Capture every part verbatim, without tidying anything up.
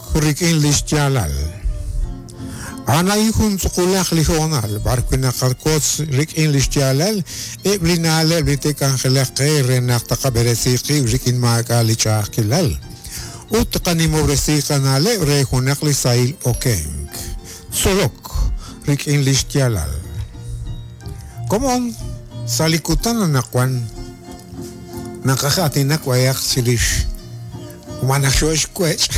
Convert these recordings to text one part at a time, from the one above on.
Rik English Jalal. Ana ihun sukulak lihonal barkuna kalkots Rik English Jalal eblinale blitekan khelaqe renak taqaberesiqi rikin maakali chaqilal. Utqani mobresiqanale rehunak li sail okeng. Solok Rik English Jalal. Komon salikutan anakwan nakakatinak wayak silish. Umana shosh kwech.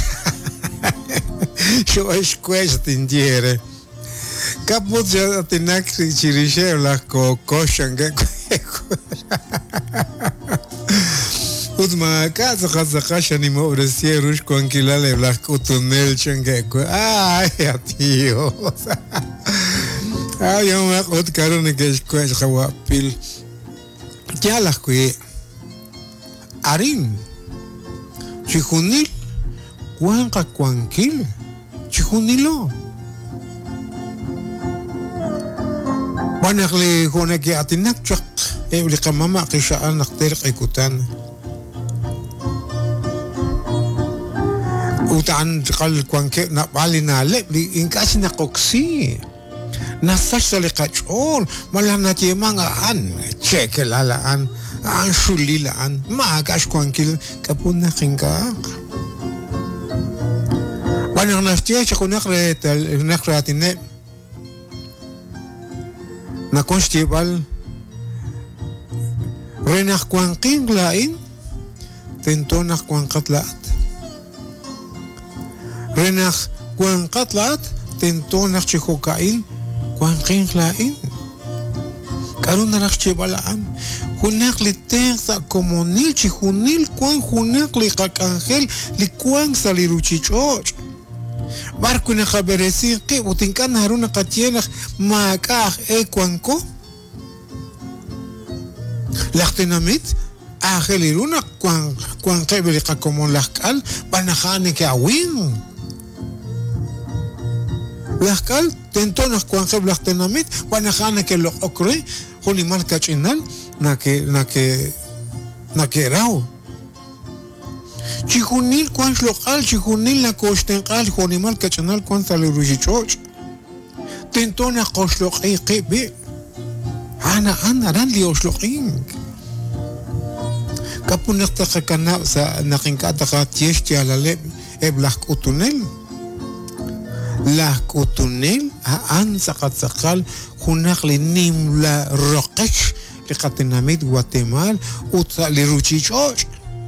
Shosh kwech tindiere. Kaput ya tinak chirishe la ko koshange. Utma kaza kaza kashani mobresiye rush con kilale la kutunel change. Ay, tío. Ay, yo me acuerdo que era un que es que es guapil. Ya las que Arin. Chihunil. Cuanca cuanquil. Chihunilo. Wanakli hone que atinak chak. Ebli kamama kishaan nakter ikutan. Utan kal cuanque na balina lebli inkasi na koksi. Nasash salikachol malana timangaan cheke lalaan an shulilaan maagas kwankil kapuna kingak wanang nastia chakunak retal nakratine na constable renak kwanking lain tentonak kwankatlaat renak kwankatlaat tentonak chikokain Kwanking lain. Karun narak chebalaan. Hunak li tensa komonil chi hunil kwan hunak li kakangel li kwan sa li ruchichoch. Barku na kaberesi ki utinkan haruna katienak maakah e kwanko. Laktenamit ahel iruna kwan kwan kebeli kakomon lakal banahane ke awin. Lakal tentonas cuanjeb laktenamit wanajana que lo ocurre honimal kachinal na que na que na que rao chihunil cuanj local chihunil na costencal honimal kachinal cuan salirujichoch tentonas coshloqi qibi ana ana ran li oshloqin kapunaqta qakana sa naqinkata qatiesh ala le eblaq utunel La cotunel a an sakat sakal hunak li nim la rokesh li katinamit Guatemala utsa li ruchichoch.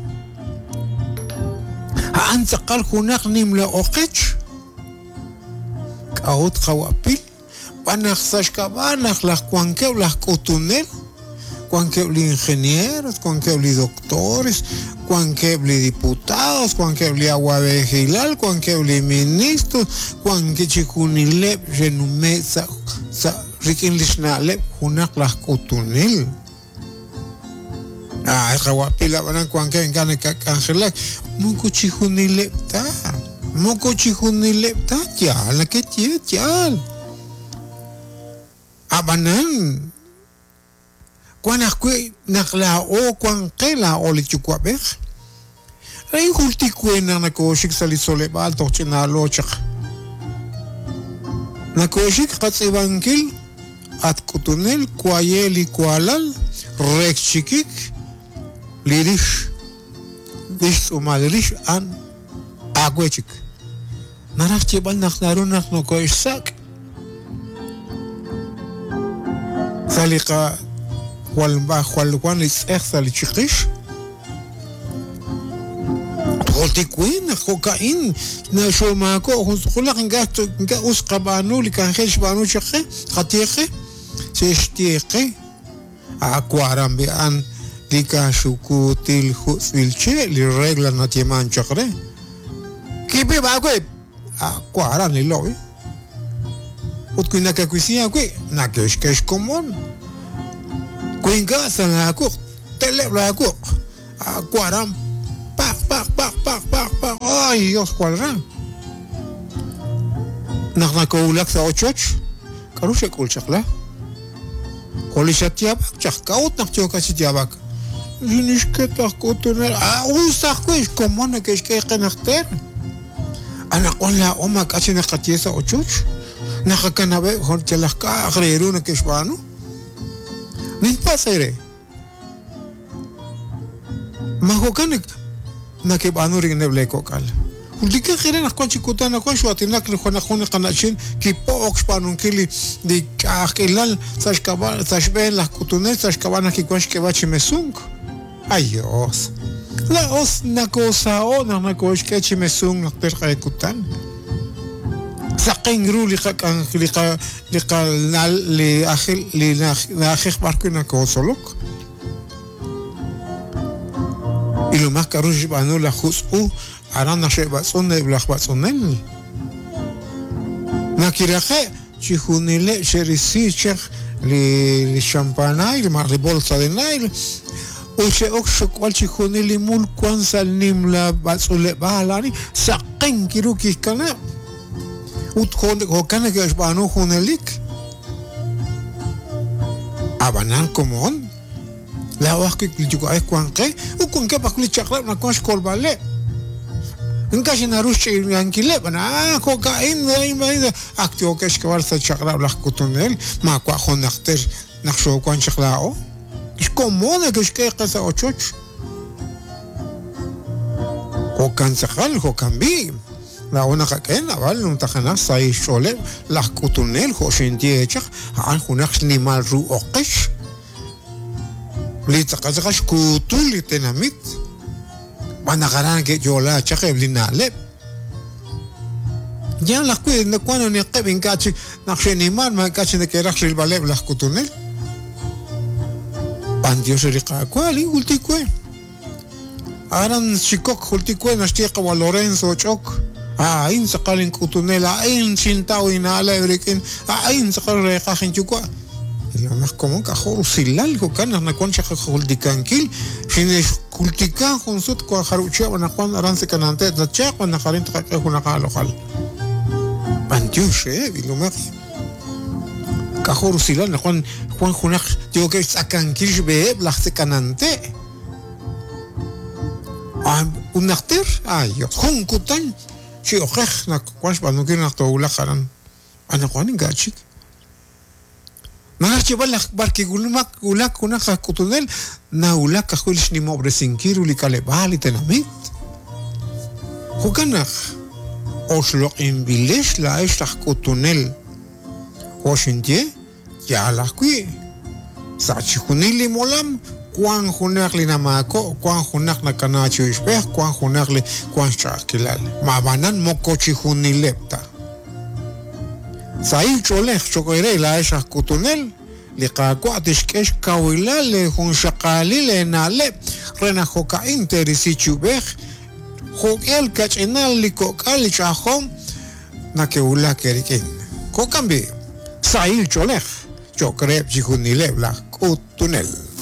A an sakal hunak nim la okech. Kaot kawapil. Panak sash kabanak la kwankew la cotunel. Kwankew li ingenieros, kwankew li doctores, kwankew li diputados, kwankew li agua vegetal, kwankew li ministros, kwankew chikunilep, renume sa sa rikin lisnalep, hunak la kutunil. Ah, kawapila banan kwankew ngane kangelak, moko chikunilep ta, moko chikunilep ta, ya, la que tiene ya. Abanan. Kwan akwe nakla o kwan kela o li chukwabek. Ay hulti kwena na koshik salisole bal tochina lochak. Na koshik katsibankil at kutunel kwayeli kwalal rek chikik lirish lish umalirish an agwechik. Narak chibal naknaru nakno koshak. Salika والبا خالوان لسخ لتشقش قلت كوين كوكايين نشو ماكو خلق نقات نقاس قبانو اللي كان خيش بانو شقه خطيقه سيشتيقه اكوارم بان ليكا شوكو تيل خوسيلشي للرجل نتيمان شقره كيبي باكو اكوارم للوي وتكون نكا كويسيا كوي نكاش كاش كومون Kuinga sana aku telep lah aku aku aram pak pak pak pak pak pak ay Dios cuadran nak nak kau ulak sa ochoch karu shekul chakla koli shatiabak chak kaut nak choka shatiabak jinish ke tak kotoner ah usak ko is komona ke ke kenakter ana con la oma casi na katiesa ochuch na kakanabe hor chalaka agreru na kishbano nin pasere mahokanik na ke banu ringne bleko kal ulika khire na kwa chikuta na kwa shwati na kle khona khona kanachin ki po oxpanun kili di akilal tashkaba tashben la kutunet tashkabana ki kwash ke bachi mesung ayos la os na cosa ona na kosh ke chi mesung na per kutan saqingru li kan li ka li ka li akhil li na akhir barkuna ko solok ilo ma karuj banu la khusu arana sheba sonne blakh batsonnel nakirache chihunile sherisi chekh li li champagne li mar li bolsa de nail o che ok chokwal chihunili mul kwansal nimla batsule balani saqin kiruki kana ut khone ho kana ke banu khunelik abanan komon la waqt li jugo ay kwanqe u kun ke bakli chakla na kwash kol bale nka shinarush yankile bana kokain dai mai aktio kesh kwarsa chakla la kutunel ma kwa khonakter nakhsho kwan chaklao is komone kesh ke qasa ochoch kokan sakhal kokan bi la ona kaken aval un takhana sai shole la kutunel ho shintie chakh an khunakh nimal ru oqish li taqazqash kutul tenamit bana garan ke jola chaqeb linale ya la cuide no cuando ni qebin kachi naqsheni man ma kachi de que rakhil baleb la kutunel bandio shriqa kwali ultikwe aran chikok ultikwe nashtiqa wa Lorenzo chok ah in saqalin kutunel in chintao inala ebrikin ah in saqal reqa khinchukwa la como que jor silal ko kana na koncha khol dikankil shine kultika khonsut ko kharucha wana kwan aranse kanante da chaq wana kharint ka kuna qalo khal bantiushe bilumar ka jor silal na kwan kwan khuna tio ke sakankil shbe blakhse kanante ah unakter ay khun kutan chi okhh na kwansh banu kina to ula kharan ana kwan ngachik ماش يبلغ بركي يقول لك ولك هناك كوتونيل نا ولك خلش ني موبرسينكير ولي كالبالي تناميت هو كان اوشلو ان بيلش لا يشتخ كوتونيل وشنتي يا لاكوي ساتشي كونيلي مولام كوان هناك لنا ماكو كوان هناك نكنا تشبه كوان هناك لي كوان شاكلال ما بانان موكوتشي هونيلبتا سايل چولخ چوکيري لا يشخ كوتونيل لقاكو اتشكش كاويلا لهون شقالي لنالي رنا خوكا انتريسي چوبخ خوكيل كاچنال لكوكالي چاخوم ناكيولا كيريكين كوكامبي سايل چولخ چوكريب جيكونيلي بلا كوتونيل